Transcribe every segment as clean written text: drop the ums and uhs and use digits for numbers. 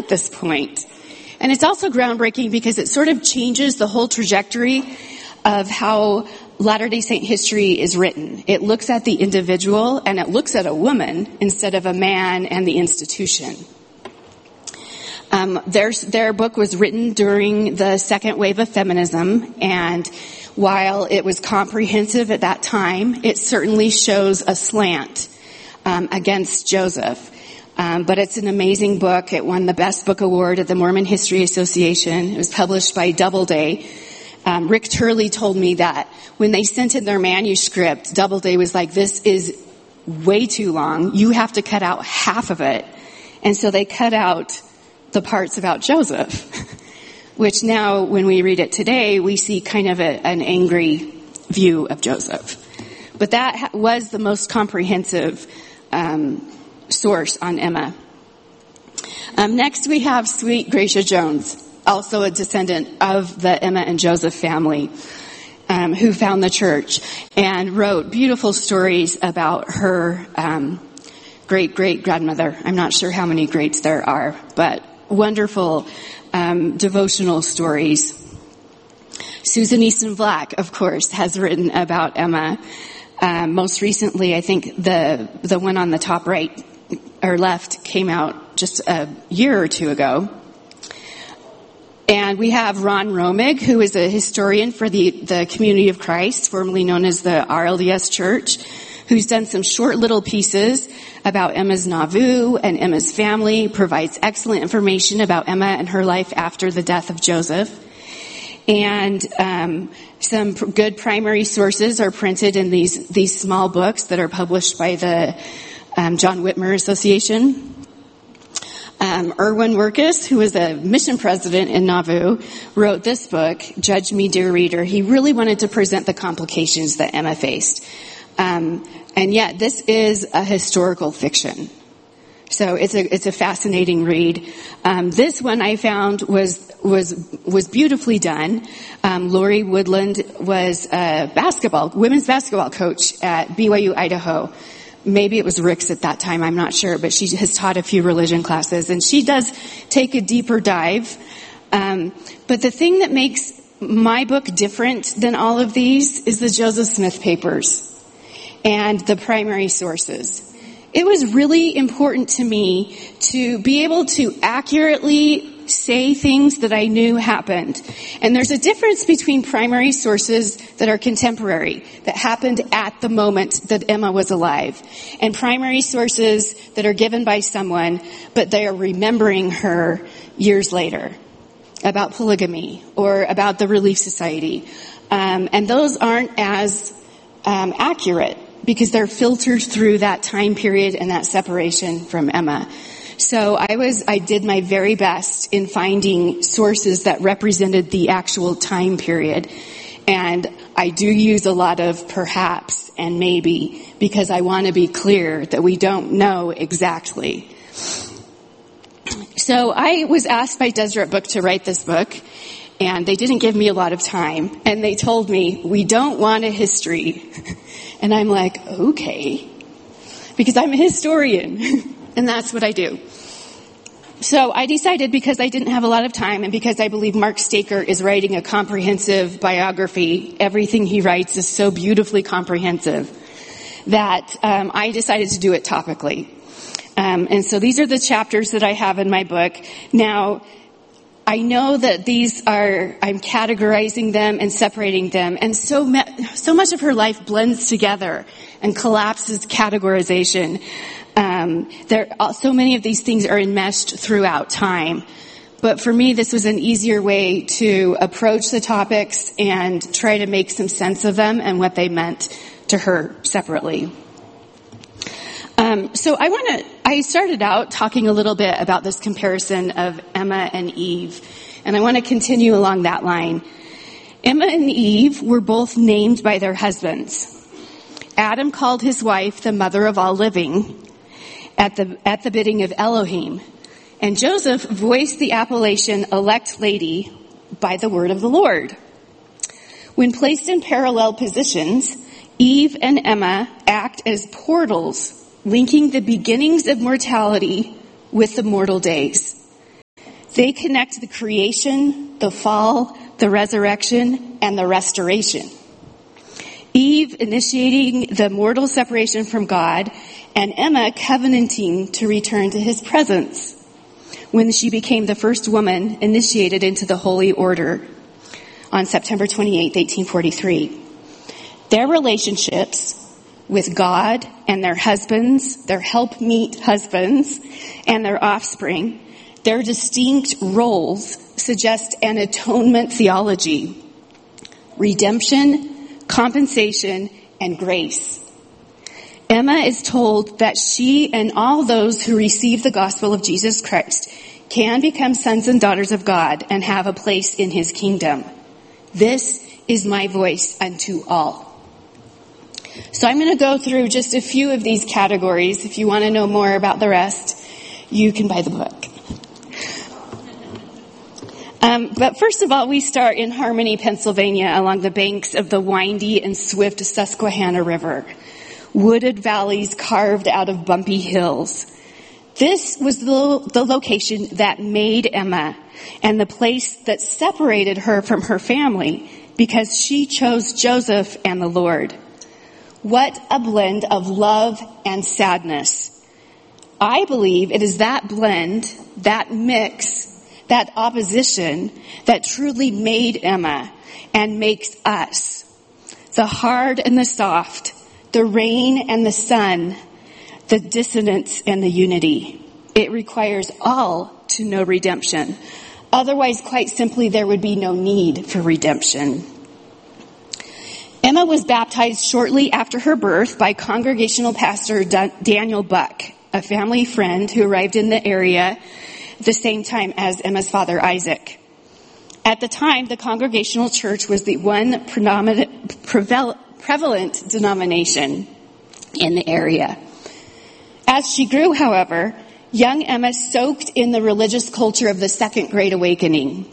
at this point. And it's also groundbreaking because it sort of changes the whole trajectory of how Latter-day Saint history is written. It looks at the individual and it looks at a woman instead of a man and the institution. Their book was written during the second wave of feminism, and while it was comprehensive at that time, it certainly shows a slant against Joseph. But it's an amazing book. It won the Best Book Award at the Mormon History Association. It was published by Doubleday. Rick Turley told me that when they sent in their manuscript, Doubleday was like, this is way too long. You have to cut out half of it. And so they cut out the parts about Joseph, which now when we read it today, we see kind of an angry view of Joseph. But that was the most comprehensive source on Emma. Next we have Sweet Gracia Jones, also a descendant of the Emma and Joseph family, who found the church and wrote beautiful stories about her great-great-grandmother. I'm not sure how many greats there are, but wonderful devotional stories. Susan Easton Black, of course, has written about Emma. Most recently, I think the one on the top right or left came out just a year or two ago. And we have Ron Romig, who is a historian for the Community of Christ, formerly known as the RLDS Church, who's done some short little pieces about Emma's Nauvoo and Emma's family, provides excellent information about Emma and her life after the death of Joseph. And some good primary sources are printed in these small books that are published by the John Whitmer Association. Erwin Werkus, who was a mission president in Nauvoo, wrote this book, Judge Me, Dear Reader. He really wanted to present the complications that Emma faced. And yet this is a historical fiction. So it's a fascinating read. This one I found was beautifully done. Lori Woodland was a women's basketball coach at BYU, Idaho. Maybe it was Rick's at that time, I'm not sure, but she has taught a few religion classes, and she does take a deeper dive. But the thing that makes my book different than all of these is the Joseph Smith papers and the primary sources. It was really important to me to be able to accurately say things that I knew happened. And there's a difference between primary sources that are contemporary, that happened at the moment that Emma was alive, and primary sources that are given by someone, but they are remembering her years later, about polygamy or about the Relief Society. And those aren't as accurate because they're filtered through that time period and that separation from Emma. So I did my very best in finding sources that represented the actual time period. And I do use a lot of perhaps and maybe because I want to be clear that we don't know exactly. So I was asked by Deseret Book to write this book, and they didn't give me a lot of time. And they told me, we don't want a history. And I'm like, okay, because I'm a historian. And that's what I do. So I decided, because I didn't have a lot of time and because I believe Mark Staker is writing a comprehensive biography, everything he writes is so beautifully comprehensive, that I decided to do it topically. And so these are the chapters that I have in my book. Now, I know that I'm categorizing them and separating them, and so much of her life blends together and collapses categorization. So many of these things are enmeshed throughout time. But for me, this was an easier way to approach the topics and try to make some sense of them and what they meant to her separately. So I started out talking a little bit about this comparison of Emma and Eve, and I want to continue along that line. Emma and Eve were both named by their husbands. Adam called his wife the mother of all living at the bidding of Elohim, and Joseph voiced the appellation elect lady by the word of the Lord. When placed in parallel positions, Eve and Emma act as portals linking the beginnings of mortality with the mortal days. They connect the creation, the fall, the resurrection, and the restoration. Eve initiating the mortal separation from God, and Emma covenanting to return to his presence when she became the first woman initiated into the Holy Order on September 28, 1843. Their relationships with God and their husbands, their helpmeet husbands, and their offspring, their distinct roles suggest an atonement theology, redemption, compensation, and grace. Emma is told that she and all those who receive the gospel of Jesus Christ can become sons and daughters of God and have a place in his kingdom. This is my voice unto all. So I'm going to go through just a few of these categories. If you want to know more about the rest, you can buy the book. But first of all, we start in Harmony, Pennsylvania, along the banks of the windy and swift Susquehanna River. Wooded valleys carved out of bumpy hills. This was the location that made Emma and the place that separated her from her family because she chose Joseph and the Lord. What a blend of love and sadness. I believe it is that blend, that mix, that opposition that truly made Emma and makes us. The hard and the soft, the rain and the sun, the dissonance and the unity. It requires all to know redemption. Otherwise, quite simply, there would be no need for redemption. Emma was baptized shortly after her birth by Congregational Pastor Daniel Buck, a family friend who arrived in the area at the same time as Emma's father, Isaac. At the time, the Congregational Church was the one prevalent denomination in the area. As she grew, however, young Emma soaked in the religious culture of the Second Great Awakening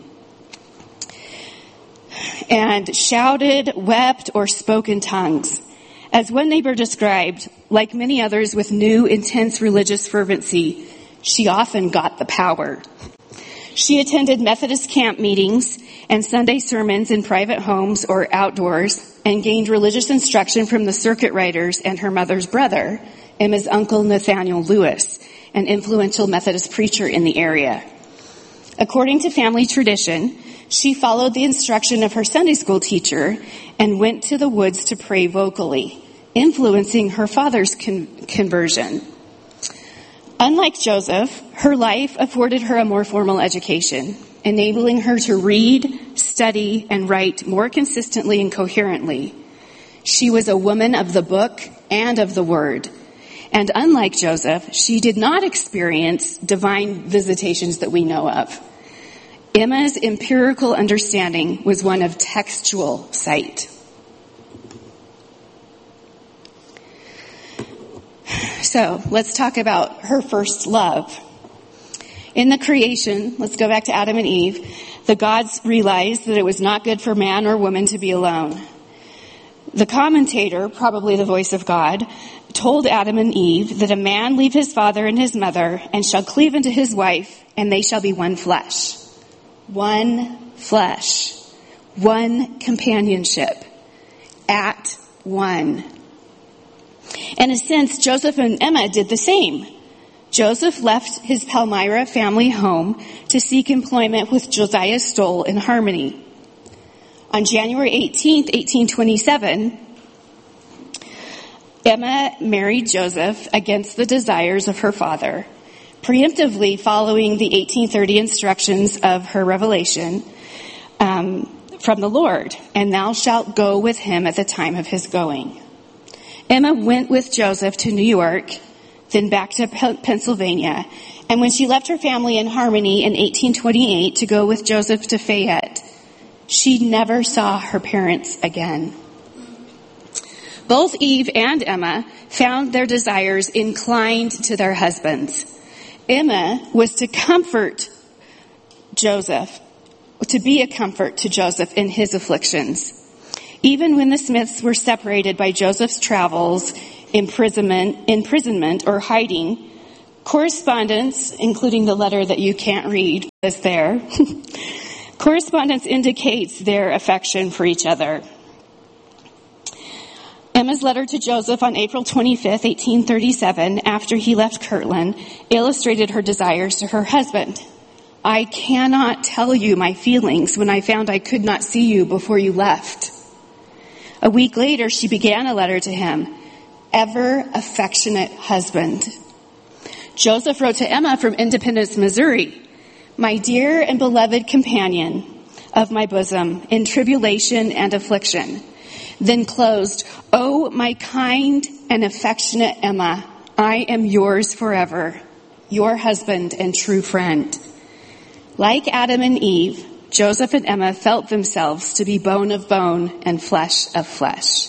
and shouted, wept, or spoke in tongues. As one neighbor described, like many others with new, intense religious fervency, she often got the power. She attended Methodist camp meetings and Sunday sermons in private homes or outdoors and gained religious instruction from the circuit riders and her mother's brother, Emma's uncle Nathaniel Lewis, an influential Methodist preacher in the area. According to family tradition, she followed the instruction of her Sunday school teacher and went to the woods to pray vocally, influencing her father's conversion. Unlike Joseph, her life afforded her a more formal education, enabling her to read, study, and write more consistently and coherently. She was a woman of the book and of the word. And unlike Joseph, she did not experience divine visitations that we know of. Emma's empirical understanding was one of textual sight. So let's talk about her first love. In the creation, let's go back to Adam and Eve, the gods realized that it was not good for man or woman to be alone. The commentator, probably the voice of God, told Adam and Eve that a man leave his father and his mother and shall cleave unto his wife, and they shall be one flesh. One flesh. One companionship. At one. In a sense, Joseph and Emma did the same. Joseph left his Palmyra family home to seek employment with Josiah Stoll in Harmony. On January 18th, 1827, Emma married Joseph against the desires of her father, preemptively following the 1830 instructions of her revelation from the Lord, and thou shalt go with him at the time of his going. Emma went with Joseph to New York, then back to Pennsylvania, and when she left her family in Harmony in 1828 to go with Joseph to Fayette, she never saw her parents again. Both Eve and Emma found their desires inclined to their husbands. Emma was to comfort Joseph, to be a comfort to Joseph in his afflictions. Even when the Smiths were separated by Joseph's travels, imprisonment, or hiding, Correspondence, including the letter that you can't read, is there. Correspondence indicates their affection for each other. Emma's letter to Joseph on April 25th, 1837, after he left Kirtland, illustrated her desires to her husband. I cannot tell you my feelings when I found I could not see you before you left. A week later, she began a letter to him, ever affectionate husband. Joseph wrote to Emma from Independence, Missouri, my dear and beloved companion of my bosom in tribulation and affliction. Then closed, oh, my kind and affectionate Emma, I am yours forever, your husband and true friend. Like Adam and Eve, Joseph and Emma felt themselves to be bone of bone and flesh of flesh.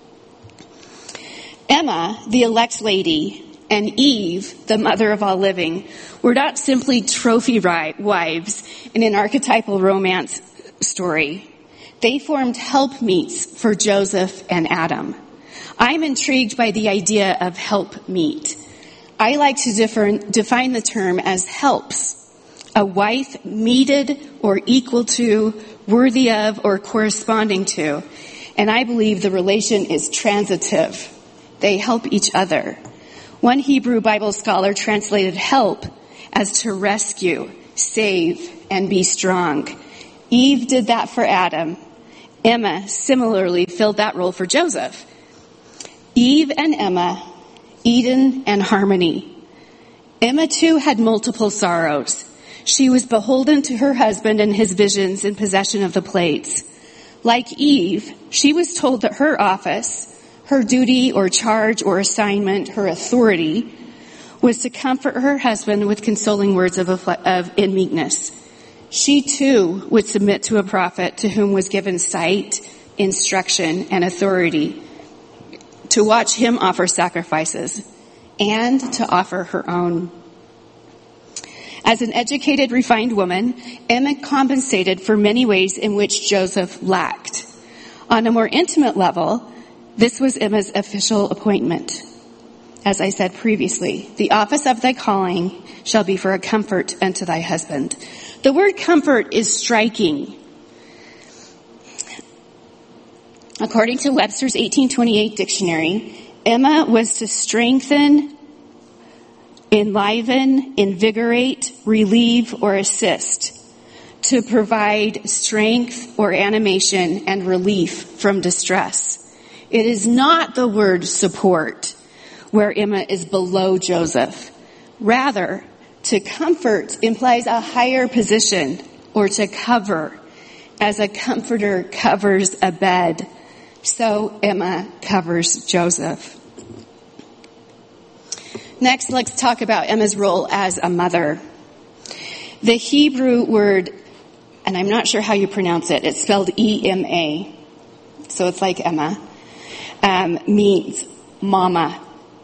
Emma, the elect lady, and Eve, the mother of all living, were not simply trophy wives in an archetypal romance story. They formed helpmeets for Joseph and Adam. I'm intrigued by the idea of helpmeet. I like to define the term as helps. A wife meted or equal to, worthy of, or corresponding to. And I believe the relation is transitive. They help each other. One Hebrew Bible scholar translated help as to rescue, save, and be strong. Eve did that for Adam. Emma similarly filled that role for Joseph. Eve and Emma, Eden and harmony. Emma too had multiple sorrows. She was beholden to her husband and his visions in possession of the plates. Like Eve, she was told that her office, her duty or charge or assignment, her authority, was to comfort her husband with consoling words in meekness. She too would submit to a prophet to whom was given sight, instruction, and authority to watch him offer sacrifices and to offer her own. As an educated, refined woman, Emma compensated for many ways in which Joseph lacked. On a more intimate level, this was Emma's official appointment. As I said previously, the office of thy calling shall be for a comfort unto thy husband. The word comfort is striking. According to Webster's 1828 dictionary, Emma was to strengthen, enliven, invigorate, relieve, or assist, to provide strength or animation and relief from distress. It is not the word support, where Emma is below Joseph. Rather, to comfort implies a higher position, or to cover, as a comforter covers a bed. So Emma covers Joseph. Next, let's talk about Emma's role as a mother. The Hebrew word, and I'm not sure how you pronounce it, it's spelled E-M-A, so it's like Emma, means mama.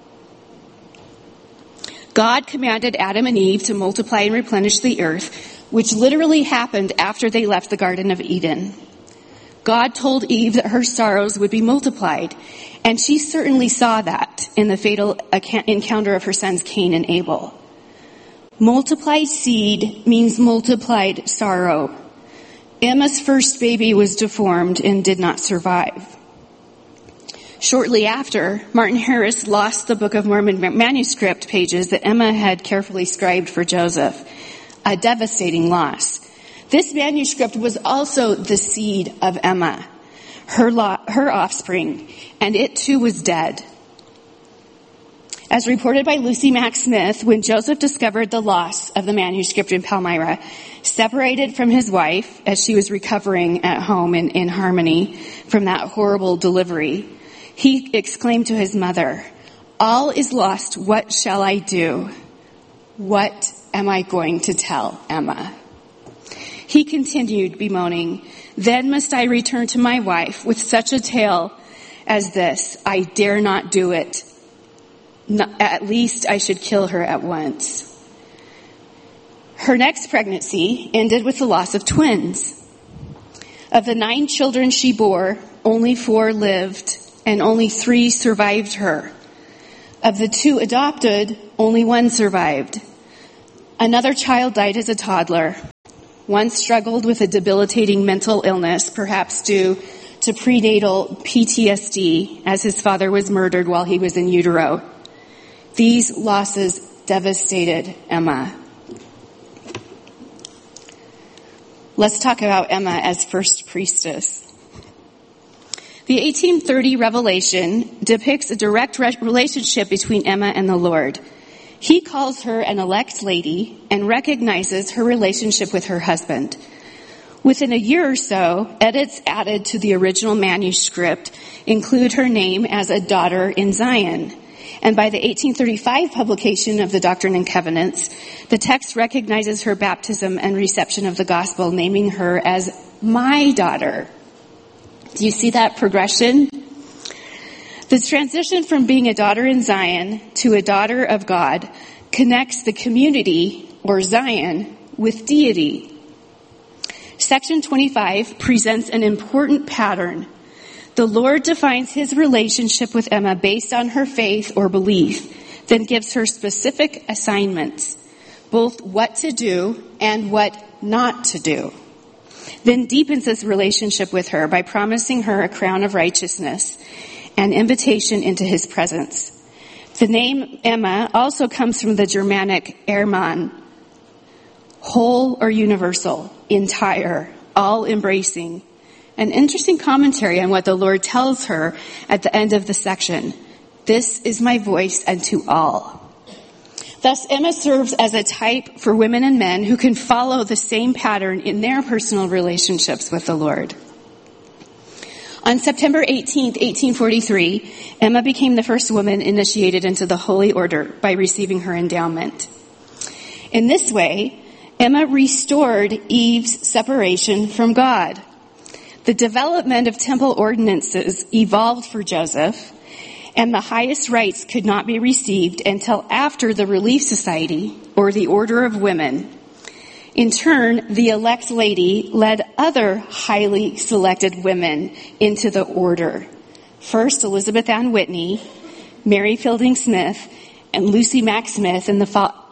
God commanded Adam and Eve to multiply and replenish the earth, which literally happened after they left the Garden of Eden. God told Eve that her sorrows would be multiplied, and she certainly saw that in the fatal encounter of her sons Cain and Abel. Multiplied seed means multiplied sorrow. Emma's first baby was deformed and did not survive. Shortly after, Martin Harris lost the Book of Mormon manuscript pages that Emma had carefully scribed for Joseph. A devastating loss. This manuscript was also the seed of Emma, her offspring, and it too was dead. As reported by Lucy Mack Smith, when Joseph discovered the loss of the manuscript in Palmyra, separated from his wife as she was recovering at home in Harmony from that horrible delivery, he exclaimed to his mother, "All is lost. What shall I do? What am I going to tell Emma?" He continued, bemoaning, "Then must I return to my wife with such a tale as this. I dare not do it. At least I should kill her at once." Her next pregnancy ended with the loss of twins. Of the 9 children she bore, only 4 lived, and only 3 survived her. Of the 2 adopted, only 1 survived. Another child died as a toddler. One struggled with a debilitating mental illness, perhaps due to prenatal PTSD, as his father was murdered while he was in utero. These losses devastated Emma. Let's talk about Emma as first priestess. The 1830 Revelation depicts a direct relationship between Emma and the Lord. He calls her an elect lady and recognizes her relationship with her husband. Within a year or so, edits added to the original manuscript include her name as a daughter in Zion. And by the 1835 publication of the Doctrine and Covenants, the text recognizes her baptism and reception of the gospel, naming her as my daughter. Do you see that progression? The transition from being a daughter in Zion to a daughter of God connects the community, or Zion, with deity. Section 25 presents an important pattern. The Lord defines his relationship with Emma based on her faith or belief, then gives her specific assignments, both what to do and what not to do. Then deepens this relationship with her by promising her a crown of righteousness and invitation into his presence. The name Emma also comes from the Germanic Erman, whole or universal, entire, all-embracing. An interesting commentary on what the Lord tells her at the end of the section. This is my voice unto all. Thus, Emma serves as a type for women and men who can follow the same pattern in their personal relationships with the Lord. On September 18, 1843, Emma became the first woman initiated into the Holy Order by receiving her endowment. In this way, Emma restored Eve's separation from God. The development of temple ordinances evolved for Joseph, and the highest rights could not be received until after the Relief Society, or the Order of Women. In turn, the elect lady led other highly selected women into the order. First, Elizabeth Ann Whitney, Mary Fielding Smith, and Lucy Mack Smith in the fall of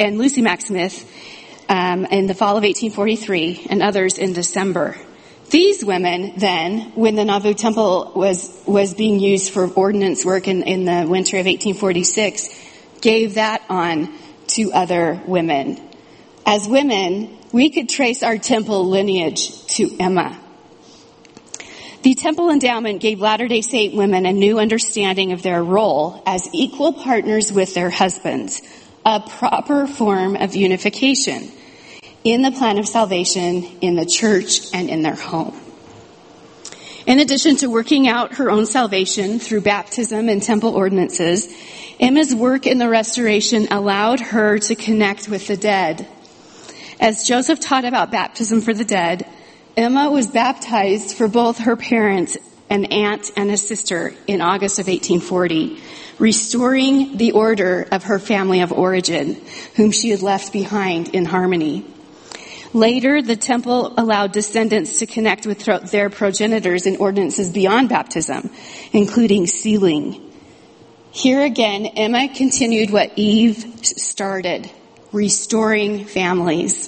1843, and others in December. These women then, when the Nauvoo Temple was being used for ordinance work in the winter of 1846, gave that on to other women. As women, we could trace our temple lineage to Emma. The temple endowment gave Latter-day Saint women a new understanding of their role as equal partners with their husbands, a proper form of unification in the plan of salvation, in the church, and in their home. In addition to working out her own salvation through baptism and temple ordinances, Emma's work in the restoration allowed her to connect with the dead. As Joseph taught about baptism for the dead, Emma was baptized for both her parents, an aunt and a sister, in August of 1840, restoring the order of her family of origin, whom she had left behind in harmony. Later, the temple allowed descendants to connect with their progenitors in ordinances beyond baptism, including sealing. Here again, Emma continued what Eve started, restoring families.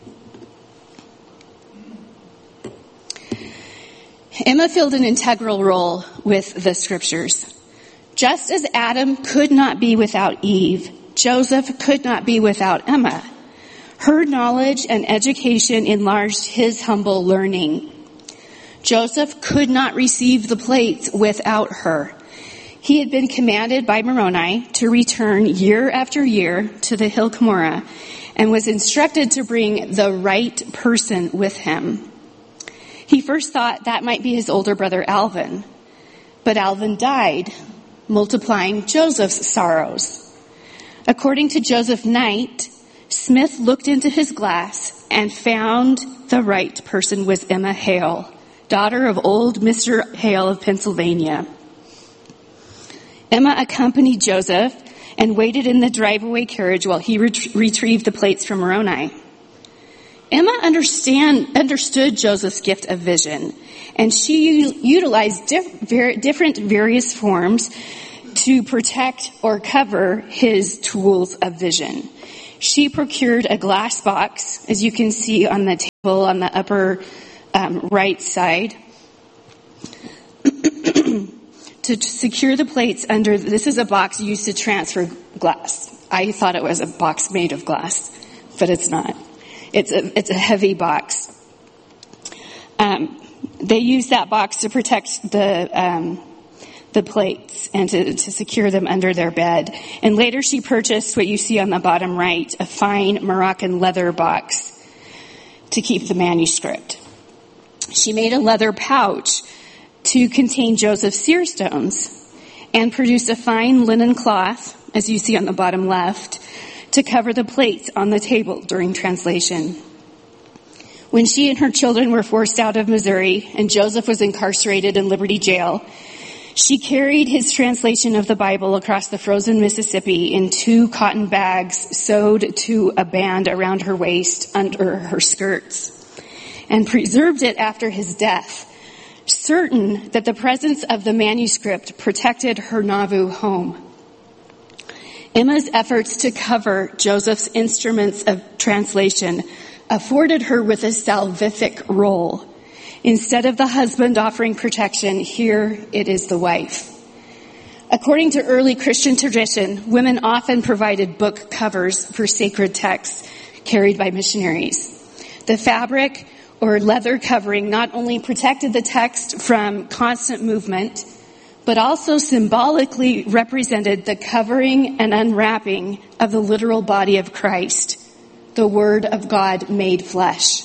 Emma filled an integral role with the scriptures. Just as Adam could not be without Eve, Joseph could not be without Emma. Her knowledge and education enlarged his humble learning. Joseph could not receive the plates without her. He had been commanded by Moroni to return year after year to the hill Cumorah and was instructed to bring the right person with him. He first thought that might be his older brother Alvin, but Alvin died, multiplying Joseph's sorrows. According to Joseph Knight, Smith looked into his glass and found the right person was Emma Hale, daughter of old Mr. Hale of Pennsylvania. Emma accompanied Joseph and waited in the drive-away carriage while he retrieved the plates from Moroni. Emma understood Joseph's gift of vision, and she utilized different various forms to protect or cover his tools of vision. She procured a glass box, as you can see on the table on the upper right side, to secure the plates under. This is a box used to transfer glass. I thought it was a box made of glass, but it's not. It's a heavy box. They use that box to protect the plates and to secure them under their bed. And later she purchased what you see on the bottom right, a fine Moroccan leather box to keep the manuscript. She made a leather pouch to contain Joseph's seer stones and produced a fine linen cloth, as you see on the bottom left, to cover the plates on the table during translation. When she and her children were forced out of Missouri and Joseph was incarcerated in Liberty Jail, she carried his translation of the Bible across the frozen Mississippi in 2 cotton bags sewed to a band around her waist under her skirts, and preserved it after his death, certain that the presence of the manuscript protected her Nauvoo home. Emma's efforts to cover Joseph's instruments of translation afforded her with a salvific role. Instead of the husband offering protection, here it is the wife. According to early Christian tradition, women often provided book covers for sacred texts carried by missionaries. The fabric or leather covering not only protected the text from constant movement, but also symbolically represented the covering and unwrapping of the literal body of Christ, the Word of God made flesh.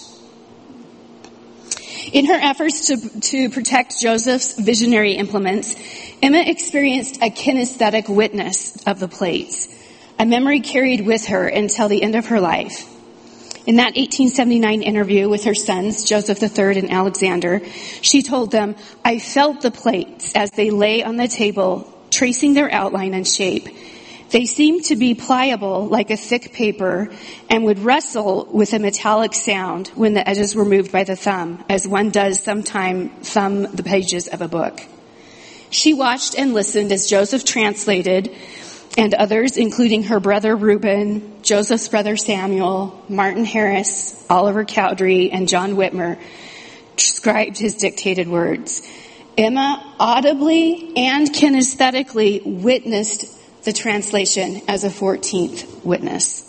In her efforts to protect Joseph's visionary implements, Emma experienced a kinesthetic witness of the plates, a memory carried with her until the end of her life. In that 1879 interview with her sons, Joseph III and Alexander, she told them, "I felt the plates as they lay on the table, tracing their outline and shape. They seemed to be pliable like a thick paper and would rustle with a metallic sound when the edges were moved by the thumb, as one does sometime thumb the pages of a book." She watched and listened as Joseph translated, and others, including her brother Reuben, Joseph's brother Samuel, Martin Harris, Oliver Cowdery, and John Whitmer, scribed his dictated words. Emma audibly and kinesthetically witnessed the translation as a 14th witness.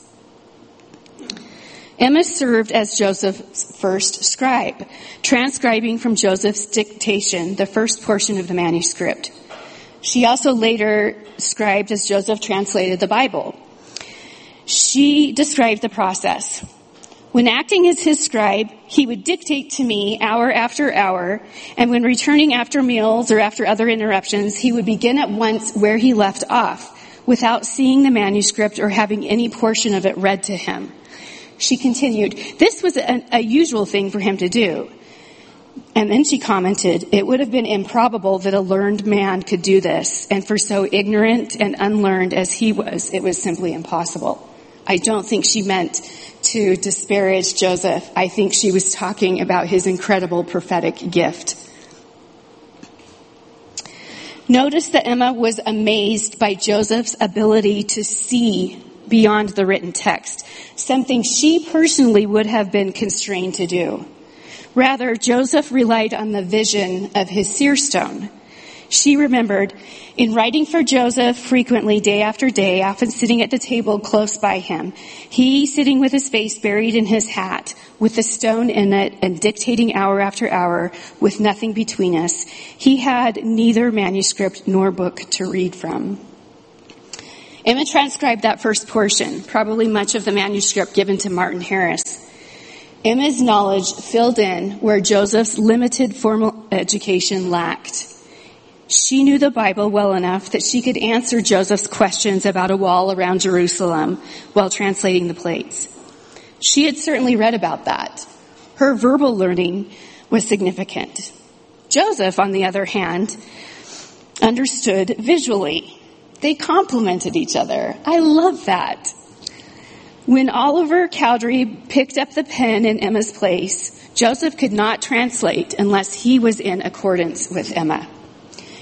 Emma served as Joseph's first scribe, transcribing from Joseph's dictation the first portion of the manuscript. She also later scribed as Joseph translated the Bible. She described the process. When acting as his scribe, he would dictate to me hour after hour, and when returning after meals or after other interruptions, he would begin at once where he left off, without seeing the manuscript or having any portion of it read to him. She continued, this was a usual thing for him to do. And then she commented, it would have been improbable that a learned man could do this, and for so ignorant and unlearned as he was, it was simply impossible. I don't think she meant to disparage Joseph. I think she was talking about his incredible prophetic gift. Notice that Emma was amazed by Joseph's ability to see beyond the written text, something she personally would have been constrained to do. Rather, Joseph relied on the vision of his seer stone. She remembered, in writing for Joseph frequently day after day, often sitting at the table close by him, he sitting with his face buried in his hat, with the stone in it, and dictating hour after hour, with nothing between us. He had neither manuscript nor book to read from. Emma transcribed that first portion, probably much of the manuscript given to Martin Harris. Emma's knowledge filled in where Joseph's limited formal education lacked. She knew the Bible well enough that she could answer Joseph's questions about a wall around Jerusalem while translating the plates. She had certainly read about that. Her verbal learning was significant. Joseph, on the other hand, understood visually. They complemented each other. I love that. When Oliver Cowdery picked up the pen in Emma's place, Joseph could not translate unless he was in accordance with Emma.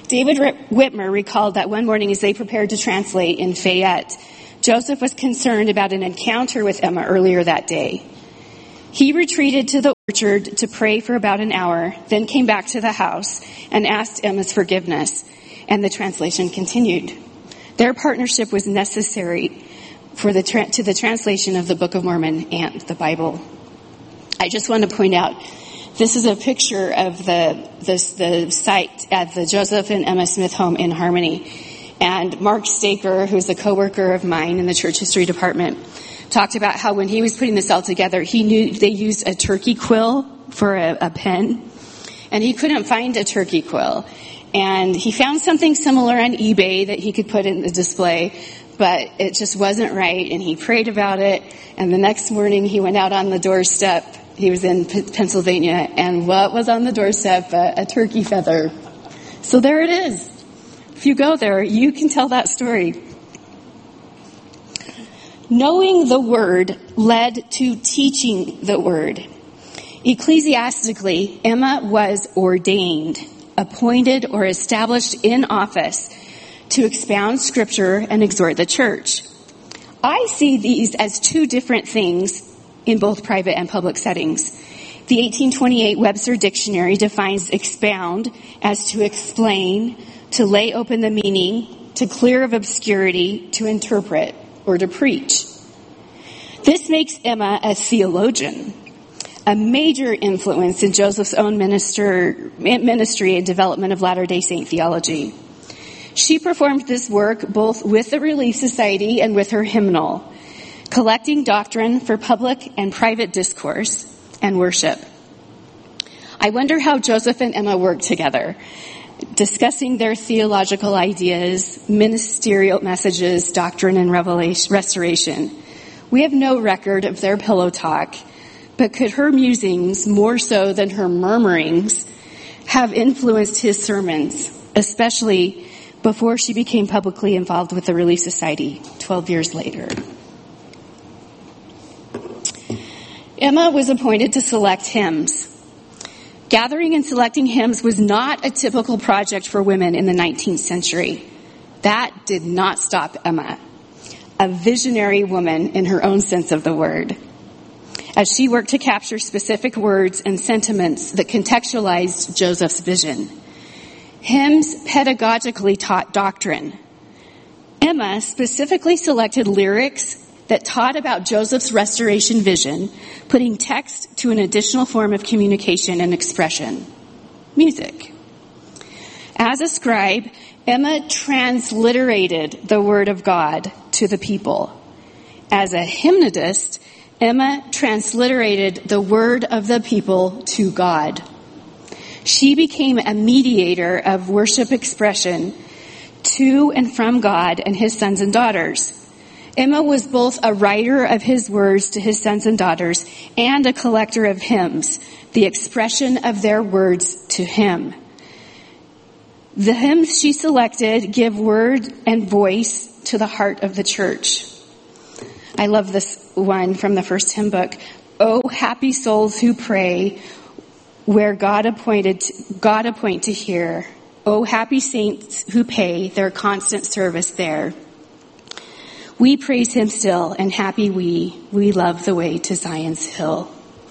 David Whitmer recalled that one morning as they prepared to translate in Fayette, Joseph was concerned about an encounter with Emma earlier that day. He retreated to the orchard to pray for about an hour, then came back to the house and asked Emma's forgiveness, and the translation continued. Their partnership was necessary to the translation of the Book of Mormon and the Bible. I just want to point out, this is a picture of the site at the Joseph and Emma Smith home in Harmony. And Mark Staker, who's a coworker of mine in the church history department, talked about how when he was putting this all together, he knew they used a turkey quill for a pen, and he couldn't find a turkey quill. And he found something similar on eBay that he could put in the display, but it just wasn't right, and he prayed about it, and the next morning he went out on the doorstep. He was in Pennsylvania, and what was on the doorstep? A turkey feather. So there it is. If you go there, you can tell that story. Knowing the word led to teaching the word. Ecclesiastically, Emma was ordained, appointed, or established in office to expound scripture and exhort the church. I see these as two different things in both private and public settings. The 1828 Webster Dictionary defines expound as to explain, to lay open the meaning, to clear of obscurity, to interpret, or to preach. This makes Emma a theologian, a major influence in Joseph's own ministry and development of Latter-day Saint theology. She performed this work both with the Relief Society and with her hymnal, collecting doctrine for public and private discourse and worship. I wonder how Joseph and Emma worked together, discussing their theological ideas, ministerial messages, doctrine, and restoration. We have no record of their pillow talk, but could her musings, more so than her murmurings, have influenced his sermons, especially before she became publicly involved with the Relief Society 12 years later? Emma was appointed to select hymns. Gathering and selecting hymns was not a typical project for women in the 19th century. That did not stop Emma, a visionary woman in her own sense of the word, as she worked to capture specific words and sentiments that contextualized Joseph's vision. Hymns pedagogically taught doctrine. Emma specifically selected lyrics that taught about Joseph's restoration vision, putting text to an additional form of communication and expression: music. As a scribe, Emma transliterated the word of God to the people. As a hymnodist, Emma transliterated the word of the people to God. She became a mediator of worship expression to and from God and his sons and daughters. Emma was both a writer of his words to his sons and daughters and a collector of hymns, the expression of their words to him. The hymns she selected give word and voice to the heart of the church. I love this one from the first hymn book. "Oh, happy souls who pray where God appoint to hear. Oh, happy saints who pay their constant service there. We praise him still, and happy we love the way to Zion's hill."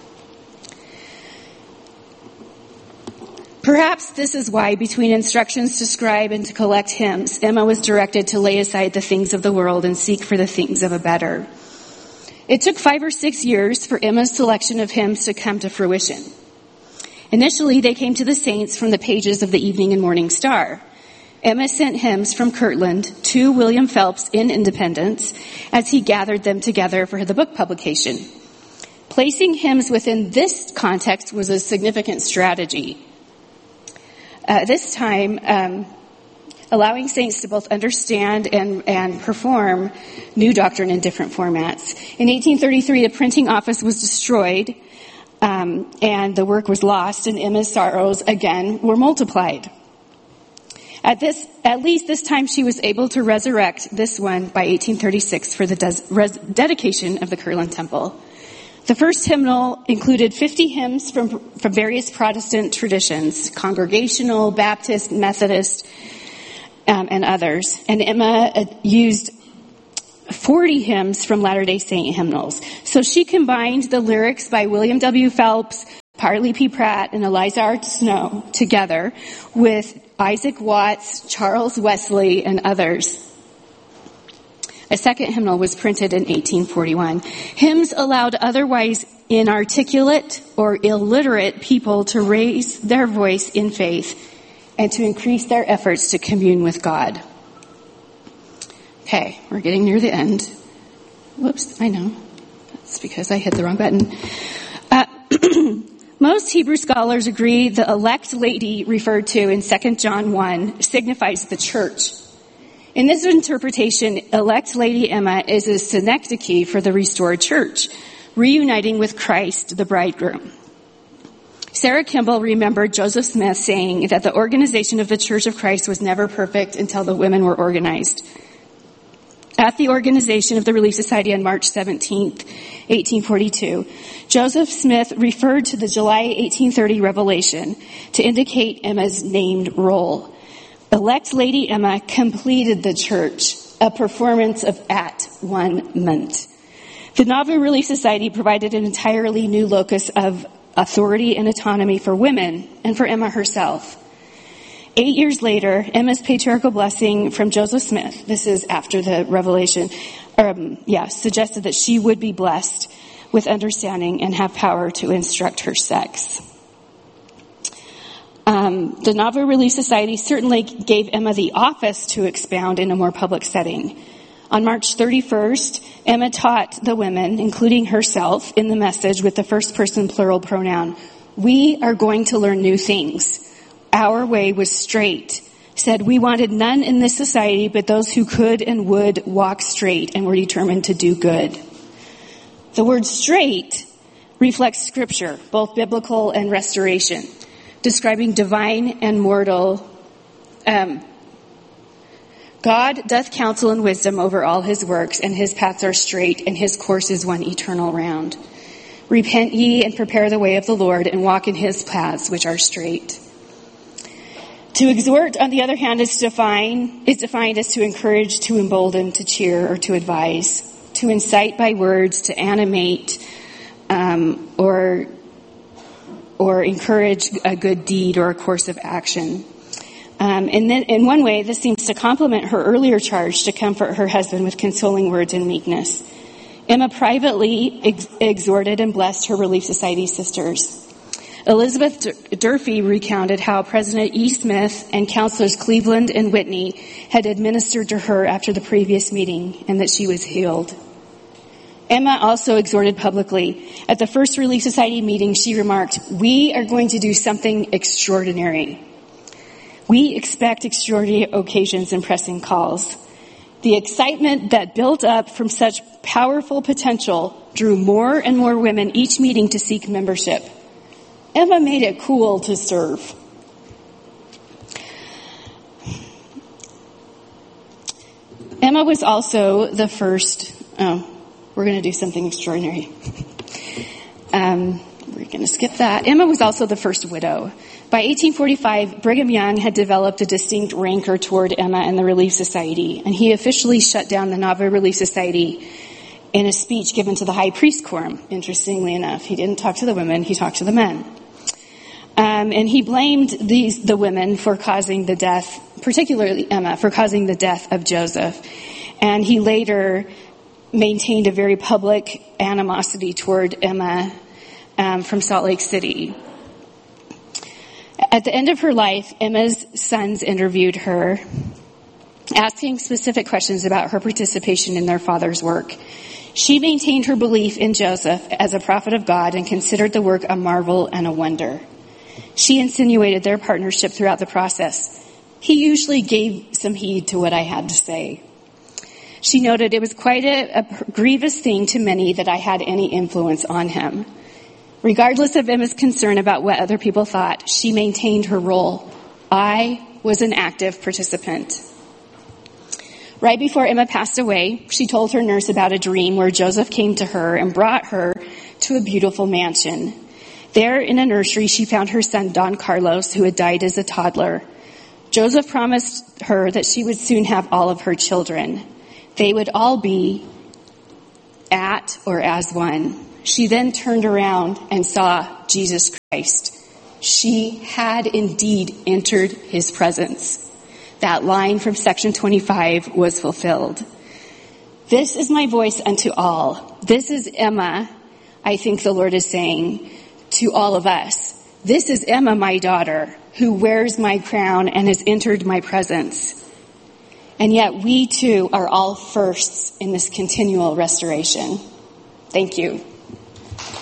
Perhaps this is why, between instructions to scribe and to collect hymns, Emma was directed to lay aside the things of the world and seek for the things of a better. It took 5 or 6 years for Emma's selection of hymns to come to fruition. Initially, they came to the saints from the pages of the Evening and Morning Star. Emma sent hymns from Kirtland to William Phelps in Independence as he gathered them together for the book publication. Placing hymns within this context was a significant strategy. This time, allowing saints to both understand and perform new doctrine in different formats. In 1833, the printing office was destroyed, and the work was lost, and Emma's sorrows again were multiplied. At least this time she was able to resurrect this one by 1836 for the dedication of the Kirtland Temple. The first hymnal included 50 hymns from various Protestant traditions, Congregational, Baptist, Methodist, and others. And Emma used 40 hymns from Latter-day Saint hymnals. So she combined the lyrics by William W. Phelps, Parley P. Pratt, and Eliza R. Snow together with Isaac Watts, Charles Wesley, and others. A second hymnal was printed in 1841. Hymns allowed otherwise inarticulate or illiterate people to raise their voice in faith and to increase their efforts to commune with God. Okay, we're getting near the end. Whoops, I know. That's because I hit the wrong button. Most Hebrew scholars agree the elect lady referred to in 2 John 1 signifies the church. In this interpretation, elect Lady Emma is a synecdoche for the restored church, reuniting with Christ, the bridegroom. Sarah Kimball remembered Joseph Smith saying that the organization of the Church of Christ was never perfect until the women were organized. At the organization of the Relief Society on March 17th, 1842, Joseph Smith referred to the July 1830 revelation to indicate Emma's named role. Elect Lady Emma completed the church, a performance of at-one-ment. The Nauvoo Relief Society provided an entirely new locus of authority and autonomy for women and for Emma herself. 8 years later, Emma's patriarchal blessing from Joseph Smith, this is after the revelation, suggested that she would be blessed with understanding and have power to instruct her sex. The Nauvoo Relief Society certainly gave Emma the office to expound in a more public setting. On March 31st, Emma taught the women, including herself, in the message with the first person plural pronoun, "We are going to learn new things. Our way was straight." Said, "We wanted none in this society but those who could and would walk straight and were determined to do good." The word straight reflects scripture, both biblical and restoration, describing divine and mortal. God doth counsel in wisdom over all his works, and his paths are straight, and his course is one eternal round. Repent ye and prepare the way of the Lord, and walk in his paths which are straight. To exhort, on the other hand, is defined as to encourage, to embolden, to cheer, or to advise, to incite by words, to animate, or encourage a good deed or a course of action. And then, in one way, this seems to complement her earlier charge to comfort her husband with consoling words and meekness. Emma privately exhorted and blessed her Relief Society sisters. Elizabeth Durfee recounted how President E. Smith and counselors Cleveland and Whitney had administered to her after the previous meeting and that she was healed. Emma also exhorted publicly. At the first Relief Society meeting, she remarked, "We are going to do something extraordinary. We expect extraordinary occasions and pressing calls." The excitement that built up from such powerful potential drew more and more women each meeting to seek membership. Emma made it cool to serve. Emma was also the first, we're going to do something extraordinary. We're going to skip that. Emma was also the first widow. By 1845, Brigham Young had developed a distinct rancor toward Emma and the Relief Society, and he officially shut down the Nauvoo Relief Society in a speech given to the High Priest Quorum. Interestingly enough, he didn't talk to the women, he talked to the men. And he blamed the women for causing the death, particularly Emma, for causing the death of Joseph. And he later maintained a very public animosity toward Emma from Salt Lake City. At the end of her life, Emma's sons interviewed her, asking specific questions about her participation in their father's work. She maintained her belief in Joseph as a prophet of God and considered the work a marvel and a wonder. She insinuated their partnership throughout the process. He usually gave some heed to what I had to say. She noted it was quite a grievous thing to many that I had any influence on him. Regardless of Emma's concern about what other people thought, she maintained her role. I was an active participant. Right before Emma passed away, she told her nurse about a dream where Joseph came to her and brought her to a beautiful mansion. There in a nursery, she found her son, Don Carlos, who had died as a toddler. Joseph promised her that she would soon have all of her children. They would all be at or as one. She then turned around and saw Jesus Christ. She had indeed entered his presence. That line from section 25 was fulfilled. This is my voice unto all. This is Emma, I think the Lord is saying to all of us. This is Emma, my daughter, who wears my crown and has entered my presence. And yet we too are all firsts in this continual restoration. Thank you.